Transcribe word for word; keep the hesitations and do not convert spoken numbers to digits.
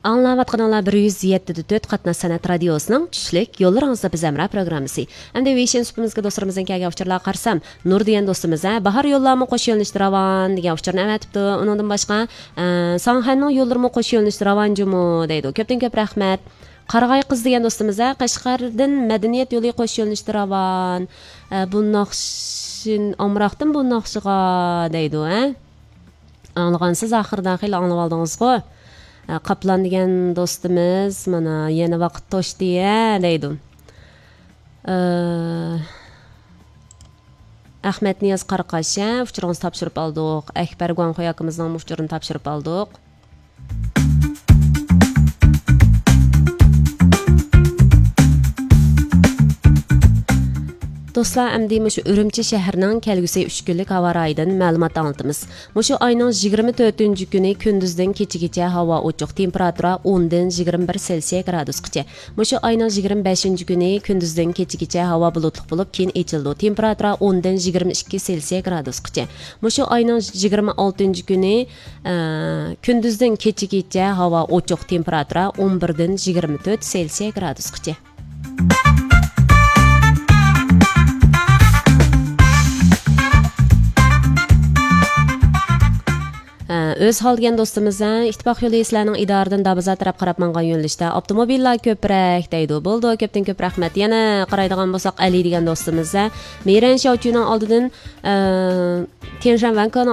Anlayatqanlar bir yuz yetti dört qatnash san'at radiosining tushlik yo'llaringizda biz amra programmasi. Hamda Vision supimizga do'stlarimizdan kelgan uchurlar qarsam, Nur degan do'stimiz bahar yo'llarimi qo'sh yo'linish ravan degan uchurni avatibdi. Undan boshqa Sanghanning yo'llarimi qo'sh yo'linish ravan jumu deydi. Ko'pdan ko'p rahmat. Qarag'ay qiz degan do'stimiz Qashqardan madaniyat yo'li qo'sh yo'linish ravan. Bu naqshin Amroqdan bu naqshiga deydi, ha? Anlagansiz oxirdan xil anglab oldingiz-ku. Qaplan degan do'stimiz mana yana vaqt to'shdi deydi. Ahmet Niyaz Qaraqasha uchuringizni topshirib oldik. Akbar Guanxoy akamizning uchurini topshirib oldik. Dostlar, əmdi məşu Ürümçi şəhərinin kəlgüsü üç günlük hava rayından məlumat anlatımız. Məşu ayının yigirma dördüncü günü gündüzdən keçi-keçə hava uçuq, temperatura ondan yigirma bir Selsiya gradusqacha. Məşu ayının yigirma beşinci günü gündüzdən keçi-keçə hava bulutluq bulub keyin açıldı. Temperatura ondan yigirma iki Selsiya gradusqacha. Məşu ayının yigirma altıncı günü gündüzdən keçi-keçə hava uçuq, temperatura on birdan yigirma dört Selsiya gradusqacha. Öz hal degan do'stimiz ittifoq yo'li sizlarning idoradan Dabazat taraf qarab mangan yo'nalishda avtomobillar ko'proq deydi. Bo'ldi, ko'pdan ko'p rahmat. Yana qaraydigan bo'lsak Ali degan do'stimiz Meyran Shovchining oldidan Tianshan Vanko